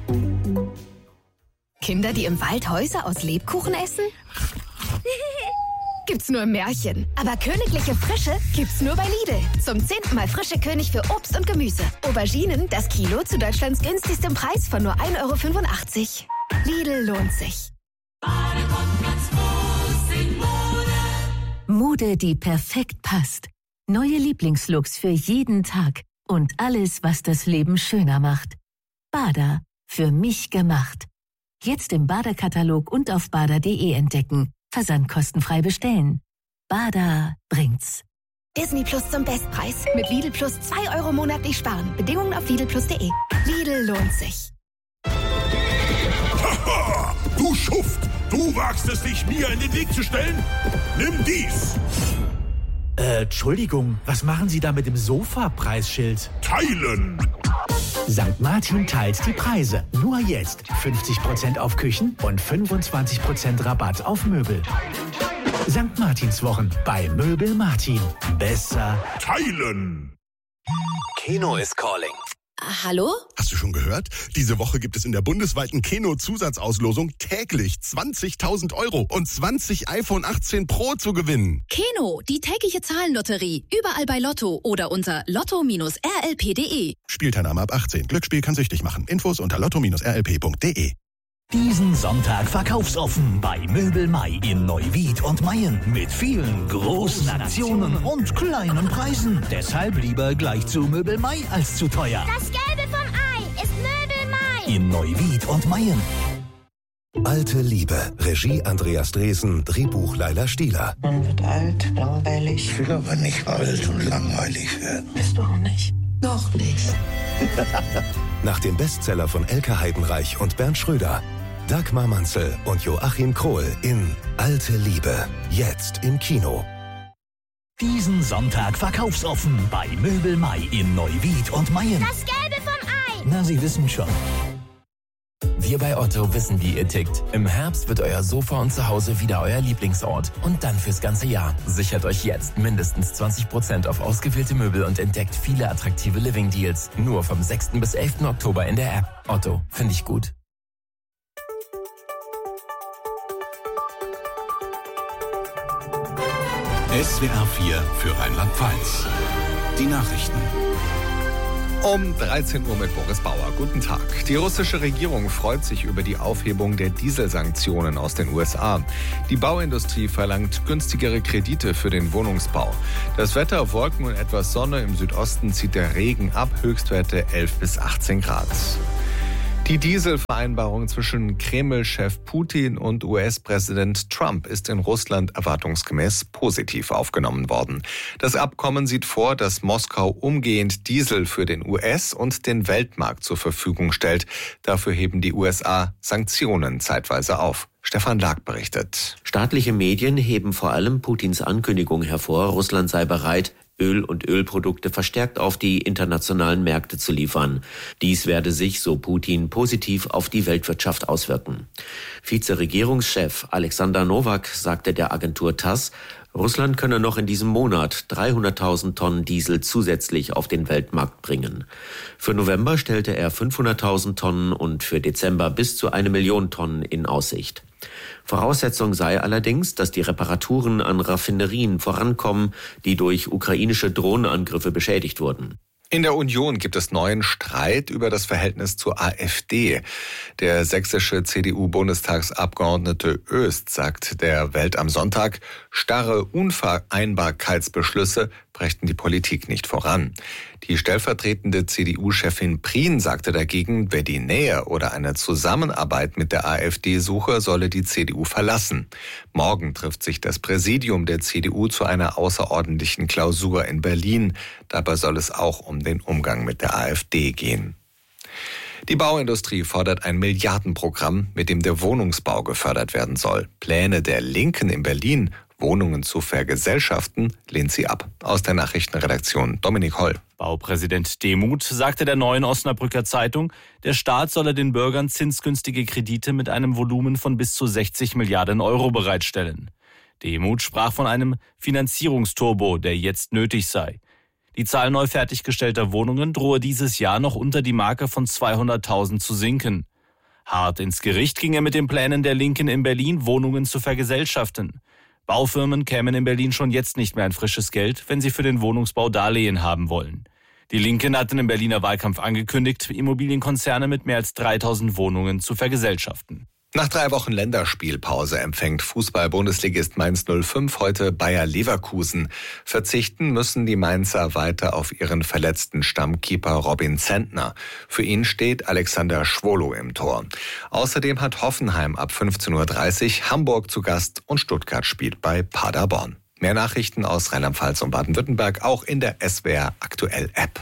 Kinder, die im Wald Häuser aus Lebkuchen essen? Gibt's nur im Märchen. Aber königliche Frische gibt's nur bei Lidl. Zum 10. Mal frische König für Obst und Gemüse. Auberginen, das Kilo zu Deutschlands günstigstem Preis von nur 1,85 €. Lidl lohnt sich. Mode, die perfekt passt. Neue Lieblingslooks für jeden Tag. Und alles, was das Leben schöner macht. Bada, für mich gemacht. Jetzt im Bada-Katalog und auf bada.de entdecken. Versand kostenfrei bestellen. Bada bringt's. Disney Plus zum Bestpreis. Mit Lidl Plus 2 € monatlich sparen. Bedingungen auf lidlplus.de. Lidl lohnt sich. Haha, du Schuft! Du wagst es nicht, mir in den Weg zu stellen? Nimm dies! Entschuldigung, was machen Sie da mit dem Sofa-Preisschild? Teilen! St. Martin teilt die Preise. Nur jetzt 50% auf Küchen und 25% Rabatt auf Möbel. St. Martinswochen bei Möbel Martin. Besser teilen! Keno is calling. Hallo? Hast du schon gehört? Diese Woche gibt es in der bundesweiten Keno-Zusatzauslosung täglich 20.000 € und 20 iPhone 18 Pro zu gewinnen. Keno, die tägliche Zahlenlotterie. Überall bei Lotto oder unter lotto-rlp.de. Spielteilnahme ab 18. Glücksspiel kann süchtig machen. Infos unter lotto-rlp.de. Diesen Sonntag verkaufsoffen bei Möbel Mai in Neuwied und Mayen mit vielen großen Aktionen und kleinen Preisen. Deshalb lieber gleich zu Möbel Mai als zu teuer. Das Gelbe vom Ei ist Möbel Mai. In Neuwied und Mayen. Alte Liebe. Regie Andreas Dresen. Drehbuch Laila Stieler. Man wird alt, langweilig. Ich will aber nicht alt und langweilig werden. Bist du auch nicht? Noch nicht. Nach dem Bestseller von Elke Heidenreich und Bernd Schröder. Dagmar Manzel und Joachim Krohl in Alte Liebe. Jetzt im Kino. Diesen Sonntag verkaufsoffen bei Möbel Mai in Neuwied und Mayen. Das Gelbe vom Ei. Na, Sie wissen schon. Wir bei Otto wissen, wie ihr tickt. Im Herbst wird euer Sofa und Zuhause wieder euer Lieblingsort. Und dann fürs ganze Jahr. Sichert euch jetzt mindestens 20% auf ausgewählte Möbel und entdeckt viele attraktive Living-Deals. Nur vom 6. bis 11. Oktober in der App. Otto, finde ich gut. SWR 4 für Rheinland-Pfalz. Die Nachrichten. Um 13 Uhr mit Boris Bauer. Guten Tag. Die russische Regierung freut sich über die Aufhebung der Dieselsanktionen aus den USA. Die Bauindustrie verlangt günstigere Kredite für den Wohnungsbau. Das Wetter, Wolken und etwas Sonne. Im Südosten zieht der Regen ab. Höchstwerte 11 bis 18 Grad. Die Dieselvereinbarung zwischen Kreml-Chef Putin und US-Präsident Trump ist in Russland erwartungsgemäß positiv aufgenommen worden. Das Abkommen sieht vor, dass Moskau umgehend Diesel für den US- und den Weltmarkt zur Verfügung stellt. Dafür heben die USA Sanktionen zeitweise auf. Stefan Lag berichtet. Staatliche Medien heben vor allem Putins Ankündigung hervor, Russland sei bereit, Öl und Ölprodukte verstärkt auf die internationalen Märkte zu liefern. Dies werde sich, so Putin, positiv auf die Weltwirtschaft auswirken. Vizeregierungschef Alexander Nowak sagte der Agentur TASS, Russland könne noch in diesem Monat 300.000 Tonnen Diesel zusätzlich auf den Weltmarkt bringen. Für November stellte er 500.000 Tonnen und für Dezember bis zu 1 Million Tonnen in Aussicht. Voraussetzung sei allerdings, dass die Reparaturen an Raffinerien vorankommen, die durch ukrainische Drohnenangriffe beschädigt wurden. In der Union gibt es neuen Streit über das Verhältnis zur AfD. Der sächsische CDU-Bundestagsabgeordnete Öst sagt der Welt am Sonntag, starre Unvereinbarkeitsbeschlüsse brächten die Politik nicht voran. Die stellvertretende CDU-Chefin Prien sagte dagegen, wer die Nähe oder eine Zusammenarbeit mit der AfD suche, solle die CDU verlassen. Morgen trifft sich das Präsidium der CDU zu einer außerordentlichen Klausur in Berlin. Dabei soll es auch um den Umgang mit der AfD gehen. Die Bauindustrie fordert ein Milliardenprogramm, mit dem der Wohnungsbau gefördert werden soll. Pläne der Linken in Berlin, Wohnungen zu vergesellschaften, lehnt sie ab. Aus der Nachrichtenredaktion Dominik Holl. Baupräsident Demuth sagte der Neuen Osnabrücker Zeitung, der Staat solle den Bürgern zinsgünstige Kredite mit einem Volumen von bis zu 60 Milliarden Euro bereitstellen. Demuth sprach von einem Finanzierungsturbo, der jetzt nötig sei. Die Zahl neu fertiggestellter Wohnungen drohe dieses Jahr noch unter die Marke von 200.000 zu sinken. Hart ins Gericht ging er mit den Plänen der Linken in Berlin, Wohnungen zu vergesellschaften. Baufirmen kämen in Berlin schon jetzt nicht mehr an frisches Geld, wenn sie für den Wohnungsbau Darlehen haben wollen. Die Linken hatten im Berliner Wahlkampf angekündigt, Immobilienkonzerne mit mehr als 3000 Wohnungen zu vergesellschaften. Nach 3 Wochen Länderspielpause empfängt Fußball-Bundesligist Mainz 05 heute Bayer Leverkusen. Verzichten müssen die Mainzer weiter auf ihren verletzten Stammkeeper Robin Zentner. Für ihn steht Alexander Schwolo im Tor. Außerdem hat Hoffenheim ab 15:30 Uhr Hamburg zu Gast und Stuttgart spielt bei Paderborn. Mehr Nachrichten aus Rheinland-Pfalz und Baden-Württemberg auch in der SWR Aktuell App.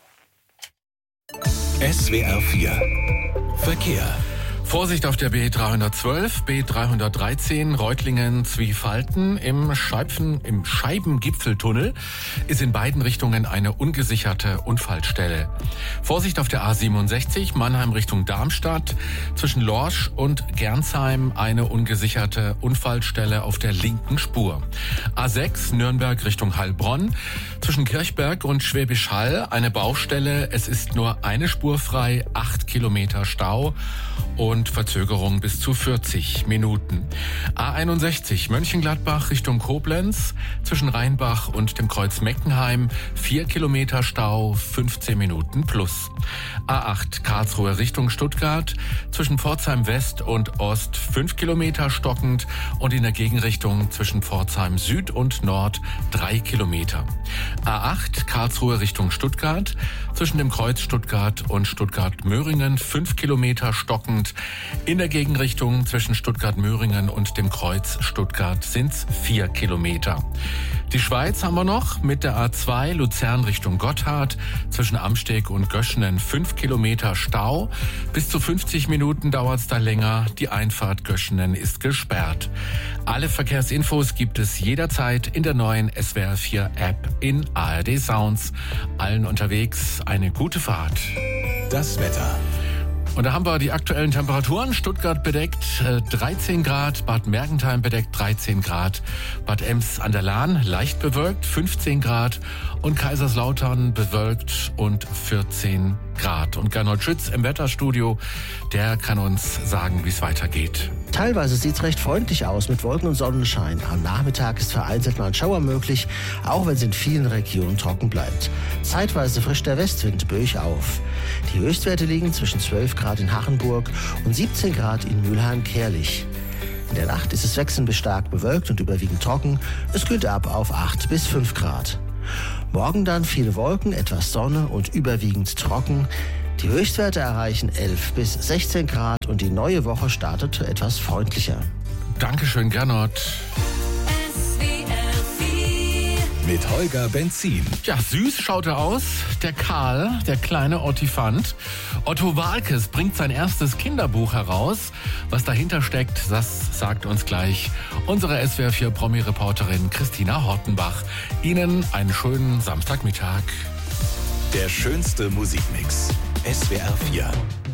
SWR 4 Verkehr. Vorsicht auf der B312, B313, Reutlingen-Zwiefalten im Scheibengipfeltunnel ist in beiden Richtungen eine ungesicherte Unfallstelle. Vorsicht auf der A67, Mannheim Richtung Darmstadt, zwischen Lorsch und Gernsheim eine ungesicherte Unfallstelle auf der linken Spur. A6, Nürnberg Richtung Heilbronn, zwischen Kirchberg und Schwäbisch Hall eine Baustelle. Es ist nur eine Spur frei, 8 Kilometer Stau und Verzögerung bis zu 40 Minuten. A61 Mönchengladbach Richtung Koblenz, zwischen Rheinbach und dem Kreuz Meckenheim 4 Kilometer Stau, 15 Minuten plus. A8 Karlsruhe Richtung Stuttgart, zwischen Pforzheim West und Ost 5 Kilometer stockend und in der Gegenrichtung zwischen Pforzheim Süd und Nord 3 Kilometer. A8 Karlsruhe Richtung Stuttgart, zwischen dem Kreuz Stuttgart und Stuttgart-Möhringen 5 Kilometer stockend. In der Gegenrichtung zwischen Stuttgart-Möhringen und dem Kreuz Stuttgart sind's 4 Kilometer. Die Schweiz haben wir noch mit der A2 Luzern Richtung Gotthard, zwischen Amsteg und Göschenen 5 Kilometer Stau. Bis zu 50 Minuten dauert's da länger. Die Einfahrt Göschenen ist gesperrt. Alle Verkehrsinfos gibt es jederzeit in der neuen SWR 4 App in ARD Sounds. Allen unterwegs eine gute Fahrt. Das Wetter. Und da haben wir die aktuellen Temperaturen. Stuttgart bedeckt 13 Grad, Bad Mergentheim bedeckt 13 Grad, Bad Ems an der Lahn leicht bewölkt 15 Grad und Kaiserslautern bewölkt und 14 Grad. Und Gernot Schütz im Wetterstudio, der kann uns sagen, wie es weitergeht. Teilweise sieht es recht freundlich aus mit Wolken und Sonnenschein. Am Nachmittag ist vereinzelt mal ein Schauer möglich, auch wenn es in vielen Regionen trocken bleibt. Zeitweise frischt der Westwind böig auf. Die Höchstwerte liegen zwischen 12 Grad in Hachenburg und 17 Grad in Mülheim-Kärlich. In der Nacht ist es wechselnd bis stark bewölkt und überwiegend trocken. Es kühlt ab auf 8 bis 5 Grad. Morgen dann viele Wolken, etwas Sonne und überwiegend trocken. Die Höchstwerte erreichen 11 bis 16 Grad und die neue Woche startet etwas freundlicher. Dankeschön, Gernot. Mit Holger Benzin. Ja, süß schaut er aus. Der Karl, der kleine Ottifant. Otto Waalkes bringt sein erstes Kinderbuch heraus. Was dahinter steckt, das sagt uns gleich unsere SWR 4 Promi-Reporterin Christina Hortenbach. Ihnen einen schönen Samstagmittag. Der schönste Musikmix. SWR 4.